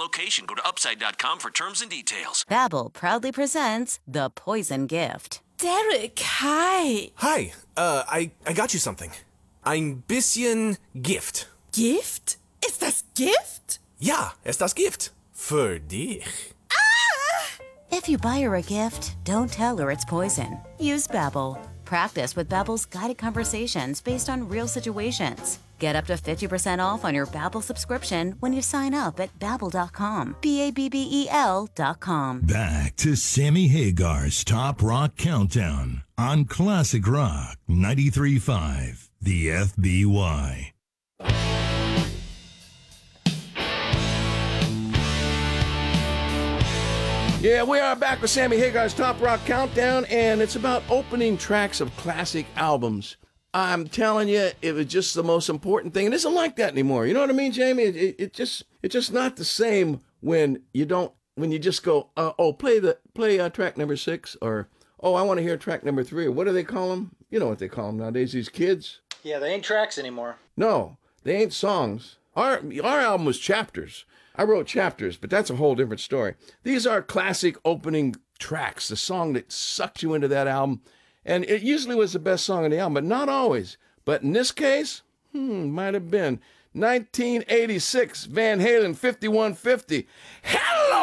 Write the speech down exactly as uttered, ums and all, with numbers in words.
location. Go to upside dot com for terms and details. Babbel proudly presents The Poison Gift. Derek, hi. Hi, uh, I, I got you something. Ein bisschen Gift. Gift? Ist das Gift? Ja, es das Gift. Für dich. If you buy her a gift, don't tell her it's poison. Use Babbel. Practice with Babbel's guided conversations based on real situations. Get up to fifty percent off on your Babbel subscription when you sign up at babbel dot com. B A B B E L dot com. Back to Sammy Hagar's Top Rock Countdown on Classic Rock ninety-three point five, the F B Y. Yeah, we are back with Sammy Hagar's Top Rock Countdown, and it's about opening tracks of classic albums. I'm telling you, it was just the most important thing. It isn't like that anymore. You know what I mean, Jamie? It, it, it just it's just not the same when you don't when you just go, uh, oh, play the play uh, track number six, or oh, I want to hear track number three. What do they call them? You know what they call them nowadays? These kids. Yeah, they ain't tracks anymore. No, they ain't songs. Our our album was chapters. I wrote chapters, but that's a whole different story. These are classic opening tracks, the song that sucks you into that album. And it usually was the best song on the album, but not always. But in this case, hmm, might have been. nineteen eighty-six, Van Halen, fifty-one fifty. Hello!